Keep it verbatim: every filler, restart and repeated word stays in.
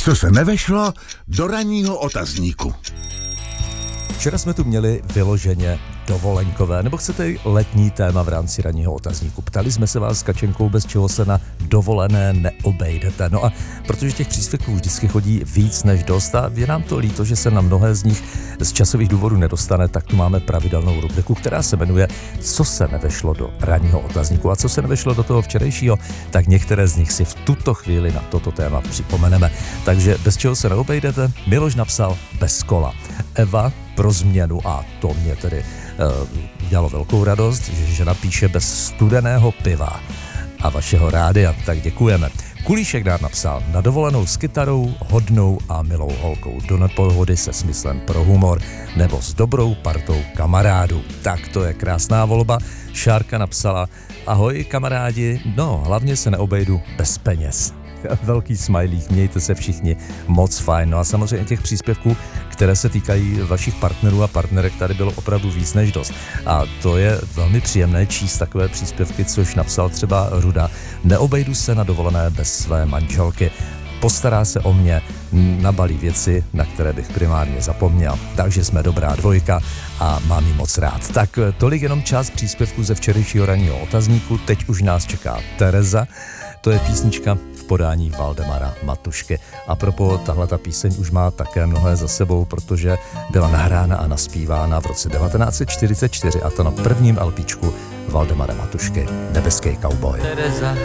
Co se nevešlo do ranního otazníku. Včera jsme tu měli vyloženě dovolenkové, nebo chcete letní téma v rámci ranního otazníku. Ptali jsme se vás s Kačenkou, bez čeho se na dovolené neobejdete. No a protože těch příspěvků vždycky chodí víc než dost a je nám to líto, že se na mnohé z nich z časových důvodů nedostane, tak tu máme pravidelnou rubriku, která se jmenuje Co se nevešlo do ranního otazníku. A co se nevešlo do toho včerejšího, tak některé z nich si v tuto chvíli na toto téma připomeneme. Takže bez čeho se neobejdete? Miloš napsal bez kola. Eva pro změnu, a to mě tedy uh, dělalo velkou radost, že žena píše bez studeného piva a vašeho rádia, tak děkujeme. Kulíšek nám napsal na dovolenou s kytarou, hodnou a milou holkou, do nepohody se smyslem pro humor nebo s dobrou partou kamarádů. Tak to je krásná volba. Šárka napsala ahoj kamarádi, no hlavně se neobejdu bez peněz. Velký smajlík, mějte se všichni moc fajn. No a samozřejmě těch příspěvků, které se týkají vašich partnerů a partnerek, tady bylo opravdu víc než dost. A to je velmi příjemné číst takové příspěvky, což napsal třeba Ruda. Neobejdu se na dovolené bez své manželky. Postará se o mě, nabalí věci, na které bych primárně zapomněl. Takže jsme dobrá dvojka a mám ji moc rád. Tak tolik jenom část příspěvku ze včerejšího ranního otazníku. Teď už nás čeká Tereza. To je písnička v podání Valdemara Matušky. A propos, tahle ta píseň už má také mnohé za sebou, protože byla nahrána a naspívána v roce devatenáct set čtyřicet čtyři a to na prvním LPčku Valdemara Matušky, Nebeský cowboy. Tereza